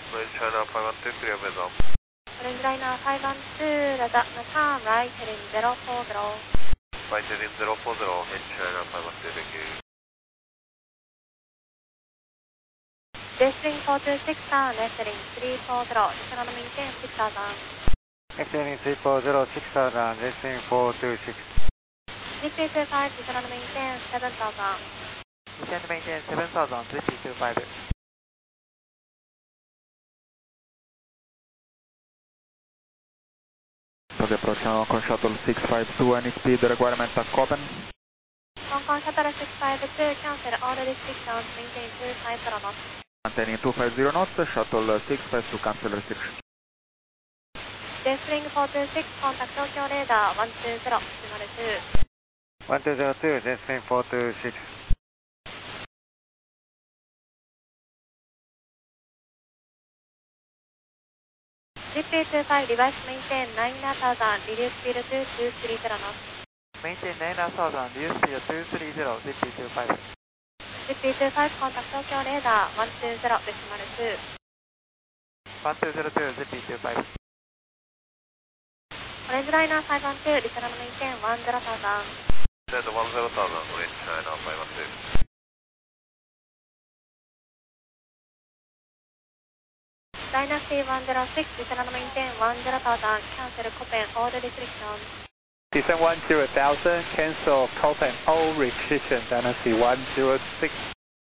Orange China 512, clear Vietnam. Orange Liner 512, Lada, turn right heading 040. Right heading 040, Orange China 512, thank you. Jetstream 426, turn left heading 340, descend on maintain 6000. Left heading 340, 6000, Jetstream 426. GP25, descend on maintain 7000. Descend maintain 7000, GP25. For the approach Hong Kong Shuttle 652, any speed requirements are Copen. Hong Kong Shuttle 652, cancel all restrictions, maintain 250 knots. Maintaining 250 knots, Shuttle 652 cancel restriction. Jetstream 426, contact Tokyo radar 120, decimal 2. 1202, Jetstream 426. GP25, reverse maintain 9000, reduce speed to 230 knots. Maintain 9000, reduce speed 230, GP25. GP25, contact Tokyo radar 120, decimal 2. 1202, GP25. Orange Liner 512, descend on maintain 10,000. Descend 10,000, Orange China 512. Liner C106, descend on maintain 10,000, cancel Copen all restrictions. Descend 10,000, cancel Copen all restrictions, Dynasty 106.